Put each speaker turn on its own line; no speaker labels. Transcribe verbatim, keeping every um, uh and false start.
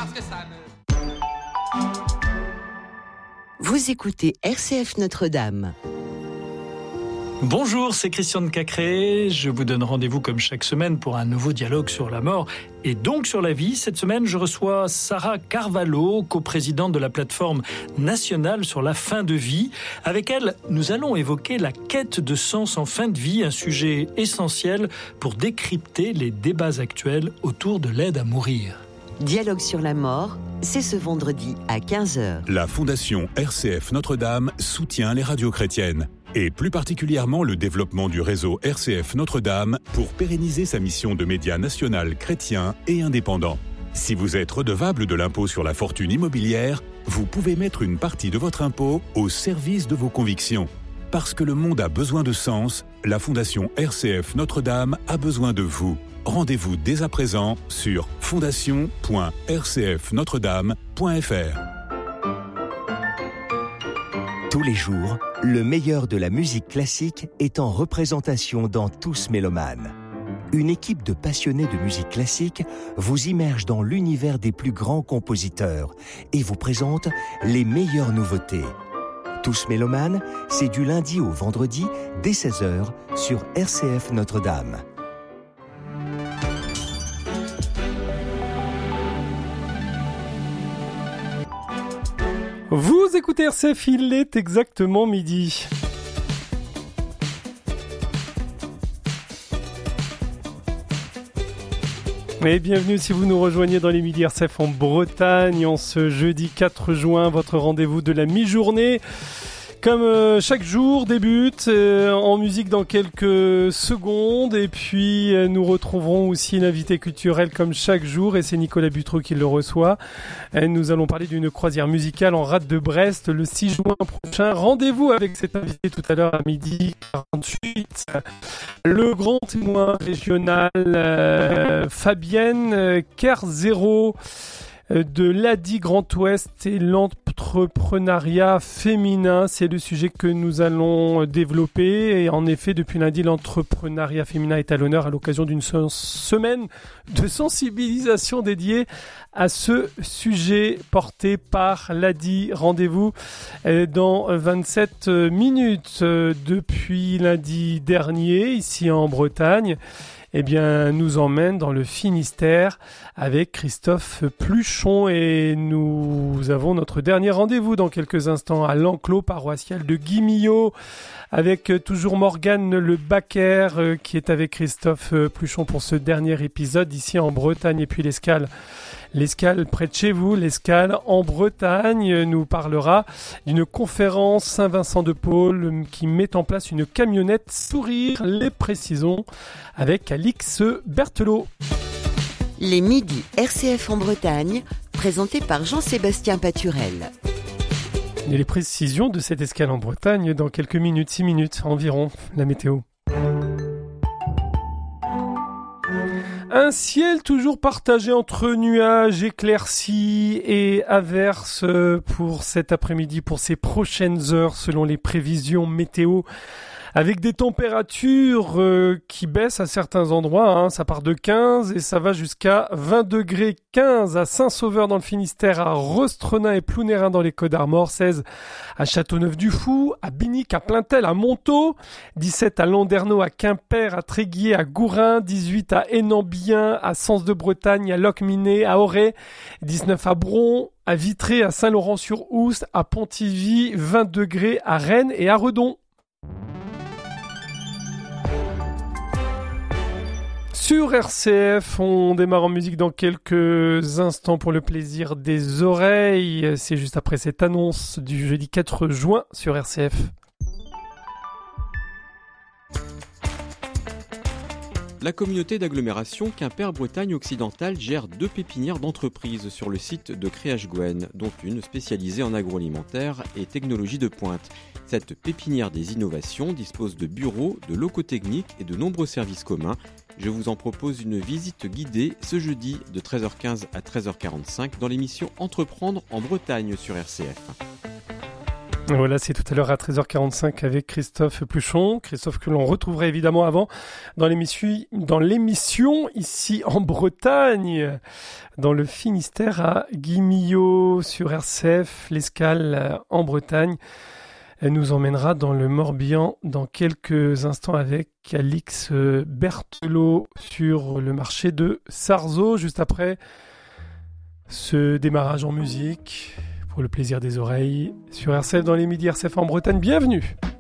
parce que ça me...
Vous écoutez R C F Notre-Dame.
Bonjour, c'est Christian de Cacré. Je vous donne rendez-vous comme chaque semaine pour un nouveau dialogue sur la mort et donc sur la vie. Cette semaine, je reçois Sarah Carvalho, coprésidente de la plateforme nationale sur la fin de vie. Avec elle, nous allons évoquer la quête de sens en fin de vie, un sujet essentiel pour décrypter les débats actuels autour de l'aide à mourir.
Dialogue sur la mort, c'est ce vendredi à quinze heures.
La Fondation R C F Notre-Dame soutient les radios chrétiennes et plus particulièrement le développement du réseau R C F Notre-Dame pour pérenniser sa mission de média national chrétien et indépendant. Si vous êtes redevable de l'impôt sur la fortune immobilière, vous pouvez mettre une partie de votre impôt au service de vos convictions. Parce que le monde a besoin de sens, la Fondation R C F Notre-Dame a besoin de vous. Rendez-vous dès à présent sur fondation point r c f notre dame point f r.
Tous les jours, le meilleur de la musique classique est en représentation dans Tous Mélomanes. Une équipe de passionnés de musique classique vous immerge dans l'univers des plus grands compositeurs et vous présente les meilleures nouveautés. Tous Mélomanes, c'est du lundi au vendredi dès seize heures sur R C F Notre-Dame.
Vous écoutez R C F, il est exactement midi. Et bienvenue si vous nous rejoignez dans les Midi R C F en Bretagne en ce jeudi quatre juin, votre rendez-vous de la mi-journée. Comme euh, chaque jour débute euh, en musique dans quelques secondes et puis euh, nous retrouverons aussi l'invité culturel comme chaque jour et c'est Nicolas Butreau qui le reçoit. Et nous allons parler d'une croisière musicale en rade de Brest le six juin prochain. Rendez-vous avec cet invité tout à l'heure à midi quarante-huit. Le grand témoin régional euh, Fabienne Kerzero de l'A D I Grand Ouest et l'entrepreneuriat féminin. C'est le sujet que nous allons développer. Et en effet, depuis lundi, l'entrepreneuriat féminin est à l'honneur à l'occasion d'une semaine de sensibilisation dédiée à ce sujet porté par l'A D I. Rendez-vous dans vingt-sept minutes. Depuis lundi dernier, ici en Bretagne, eh bien, nous emmène dans le Finistère avec Christophe Pluchon et nous avons notre dernier rendez-vous dans quelques instants à l'enclos paroissial de Guimillot avec toujours Morgane Le Baquer euh, qui est avec Christophe Pluchon pour ce dernier épisode ici en Bretagne et puis l'Escale. L'Escale près de chez vous, l'Escale en Bretagne nous parlera d'une conférence Saint-Vincent de Paul qui met en place une camionnette sourire, les précisons avec Alix Berthelot.
Les midis R C F en Bretagne, présentés par Jean-Sébastien Paturel.
Et les précisions de cette escale en Bretagne dans quelques minutes, six minutes environ, la météo. Un ciel toujours partagé entre nuages, éclaircies et averses pour cet après-midi, pour ces prochaines heures selon les prévisions météo. Avec des températures euh, qui baissent à certains endroits, hein. Ça part de quinze et ça va jusqu'à vingt degrés, quinze à Saint-Sauveur dans le Finistère, à Rostrenain et Plounérin dans les Côtes-d'Armor, seize à Châteauneuf-du-Fou, à Binic, à Plaintel, à Montaut, dix-sept à Landerneau, à Quimper, à Tréguier, à Gourin, dix-huit à Hénambien, à Sens-de-Bretagne, à Locminé, à Auray, dix-neuf à Bron, à Vitré, à Saint-Laurent-sur-Oust, à Pontivy, vingt degrés à Rennes et à Redon. Sur R C F, on démarre en musique dans quelques instants pour le plaisir des oreilles. C'est juste après cette annonce du jeudi quatre juin sur R C F.
La communauté d'agglomération Quimper-Bretagne occidentale gère deux pépinières d'entreprises sur le site de Créache-Gouenne, dont une spécialisée en agroalimentaire et technologie de pointe. Cette pépinière des innovations dispose de bureaux, de locaux techniques et de nombreux services communs. Je vous en propose une visite guidée ce jeudi de treize heures quinze à treize heures quarante-cinq dans l'émission Entreprendre en Bretagne sur R C F.
Voilà, c'est tout à l'heure à treize heures quarante-cinq avec Christophe Pluchon. Christophe que l'on retrouverait évidemment avant dans l'émission, dans l'émission ici en Bretagne, dans le Finistère à Guimillot sur R C F, l'escale en Bretagne. Elle nous emmènera dans le Morbihan dans quelques instants avec Alix Berthelot sur le marché de Sarzeau, juste après ce démarrage en musique pour le plaisir des oreilles sur R C F dans les midis R C F en Bretagne. Bienvenue.